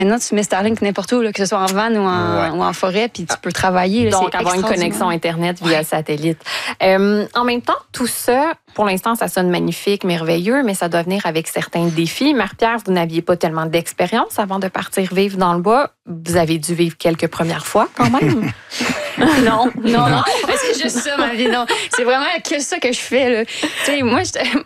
Maintenant, tu mets Starlink n'importe où, là, que ce soit en van ou en forêt, puis tu peux travailler. Là, donc, avoir une connexion Internet via satellite. En même temps, tout ça, pour l'instant, ça sonne magnifique, merveilleux, mais ça doit venir avec certains défis. Marie-Pierre, vous n'aviez pas tellement d'expérience avant de partir vivre dans le bois. Vous avez dû vivre quelques premières fois, quand même. Non. C'est juste ça, ma vie. Non. C'est vraiment que ça que je fais. Là. Tu sais, moi,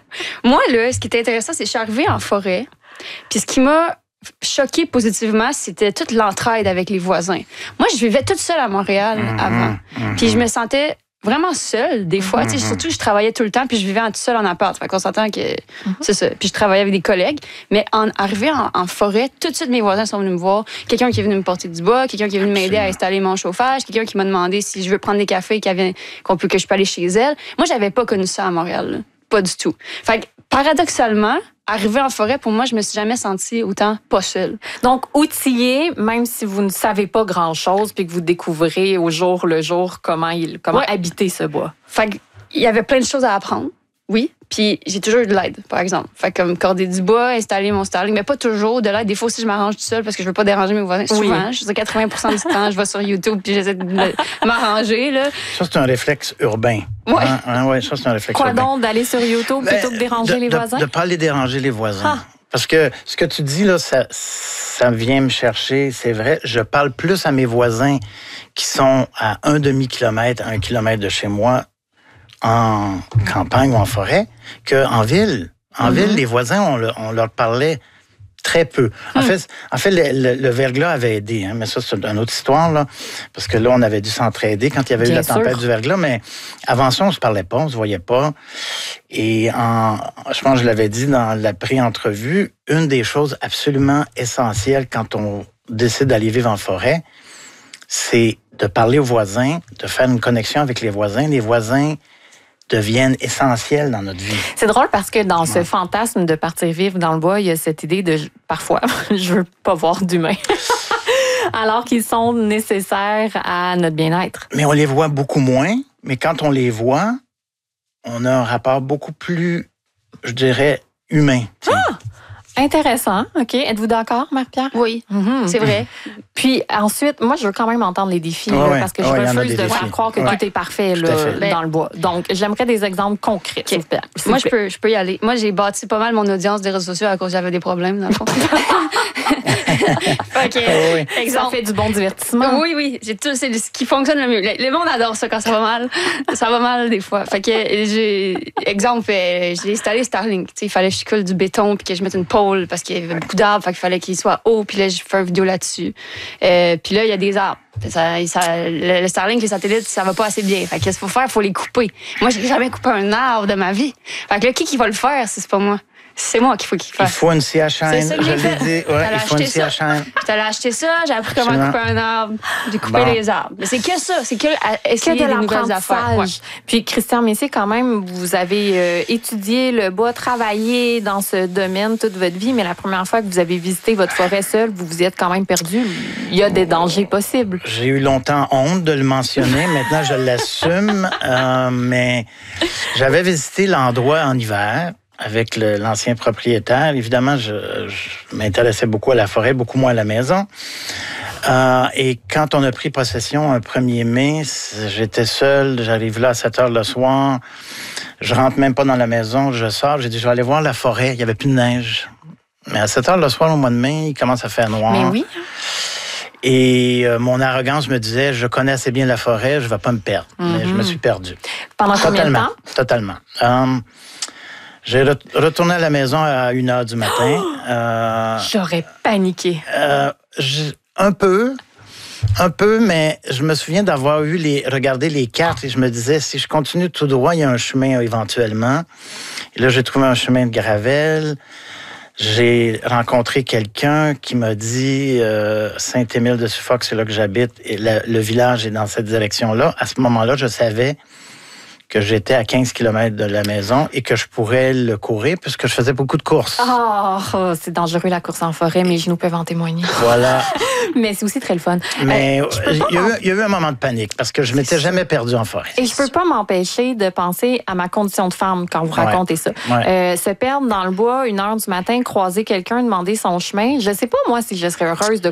là, ce qui était intéressant, c'est que je suis arrivée en forêt. Puis ce qui m'a choquée positivement, c'était toute l'entraide avec les voisins. Moi, je vivais toute seule à Montréal avant. Puis je me sentais vraiment seule, des fois. Surtout, je travaillais tout le temps, puis je vivais toute seule en appart. Fait qu'on s'entend que c'est ça. Puis je travaillais avec des collègues. Mais arrivé en forêt, tout de suite, mes voisins sont venus me voir. Quelqu'un qui est venu me porter du bois, quelqu'un qui est venu m'aider à installer mon chauffage, quelqu'un qui m'a demandé si je veux prendre des cafés, que je peux aller chez elle. Moi, j'avais pas connu ça à Montréal. Là. Pas du tout. Fait que, paradoxalement, arriver en forêt, pour moi, je me suis jamais sentie autant pas seule. Donc, outillée, même si vous ne savez pas grand-chose, puis que vous découvrez au jour le jour comment habiter ce bois. Fait qu'il y avait plein de choses à apprendre, oui. Puis j'ai toujours eu de l'aide, par exemple. Fait comme corder du bois, installer mon Starlink, mais pas toujours de l'aide. Des fois aussi, je m'arrange tout seul parce que je veux pas déranger mes voisins. Souvent, je dis 80% du temps, je vais sur YouTube puis j'essaie de m'arranger. Là. Ça, c'est un réflexe urbain. Oui. Ouais, ça, c'est un réflexe urbain. Quoi donc, d'aller sur YouTube plutôt que de déranger les voisins? De ne pas aller déranger les voisins. Parce que ce que tu dis, là, ça vient me chercher. C'est vrai, je parle plus à mes voisins qui sont à un demi-kilomètre, 1 kilomètre de chez moi, en campagne ou en forêt, qu'en ville. En ville, les voisins, on leur parlait très peu. En fait, le verglas avait aidé, mais ça, c'est une autre histoire, là, parce que là, on avait dû s'entraider quand il y avait eu la tempête du verglas, mais avant ça, on se parlait pas, on se voyait pas. Et je pense que je l'avais dit dans la pré-entrevue, une des choses absolument essentielles quand on décide d'aller vivre en forêt, c'est de parler aux voisins, de faire une connexion avec les voisins. Les voisins deviennent essentiels dans notre vie. C'est drôle parce que dans ce fantasme de partir vivre dans le bois, il y a cette idée de, parfois, je veux pas voir d'humains. Alors qu'ils sont nécessaires à notre bien-être. Mais on les voit beaucoup moins. Mais quand on les voit, on a un rapport beaucoup plus, je dirais, humain. Intéressant. OK. Êtes-vous d'accord, Marie-Pierre? Oui, c'est vrai. Puis ensuite, moi, je veux quand même entendre les défis parce que je refuse de faire croire que tout est parfait là, dans le bois. Donc, j'aimerais des exemples concrets. Okay. Moi, je peux y aller. Moi, j'ai bâti pas mal mon audience des réseaux sociaux à cause j'avais des problèmes, dans le fond. Ça fait du bon divertissement. Oui. C'est ce qui fonctionne le mieux. Le monde adore ça quand ça va mal. Ça va mal des fois. Fait que exemple, j'ai installé Starlink. Il fallait que je coule du béton puis que je mette une pole parce qu'il y avait beaucoup d'arbres. Fait qu'il fallait qu'il soit haut. Puis là, je fais une vidéo là-dessus. Puis là, il y a des arbres. Le Starlink, les satellites, ça va pas assez bien. Fait qu'est-ce qu'il faut faire? Il faut les couper. Moi, j'ai jamais coupé un arbre de ma vie. Fait que là, qui va le faire si c'est pas moi? C'est moi qu'il faut qu'il fasse. Il faut une scie à chaîne. C'est ça que j'ai fait. Il faut une scie à chaîne. J'allais acheter ça, j'ai appris comment couper un arbre, j'ai coupé les arbres. Mais c'est que ça, c'est que essayer des nouvelles affaires. Ouais. Puis Christian Messier, quand même, vous avez étudié le bois, travaillé dans ce domaine toute votre vie, mais la première fois que vous avez visité votre forêt seule, vous vous y êtes quand même perdu. Il y a des dangers possibles. J'ai eu longtemps honte de le mentionner. Maintenant, je l'assume. Mais j'avais visité l'endroit en hiver avec l'ancien propriétaire. Évidemment, je m'intéressais beaucoup à la forêt, beaucoup moins à la maison. Et quand on a pris possession un 1er mai, j'étais seul, j'arrive là à 7 heures le soir, je rentre même pas dans la maison, je sors, j'ai dit, je vais aller voir la forêt, il y avait plus de neige. Mais à 7 heures le soir, au mois de mai, il commence à faire noir. Mais oui. Et mon arrogance me disait, je connais assez bien la forêt, je vais pas me perdre. Mais je me suis perdu. Pendant combien de temps? Totalement. J'ai retourné à la maison à 1h du matin. J'aurais paniqué. Un peu, mais je me souviens d'avoir regardé les cartes et je me disais, si je continue tout droit, il y a un chemin éventuellement. Et là, j'ai trouvé un chemin de gravel. J'ai rencontré quelqu'un qui m'a dit Saint-Émile de Suffolk, c'est là que j'habite, et le village est dans cette direction-là. À ce moment-là, je savais que j'étais à 15 km de la maison et que je pourrais le courir puisque je faisais beaucoup de courses. Oh, c'est dangereux la course en forêt, mes genoux peuvent en témoigner. Voilà. Mais c'est aussi très le fun. Mais il y a eu un moment de panique parce que je m'étais jamais perdu en forêt. Et je peux pas m'empêcher de penser à ma condition de femme quand vous racontez ça. Ouais. Se perdre dans le bois 1h du matin, croiser quelqu'un, demander son chemin. Je sais pas, moi, si je serais heureuse de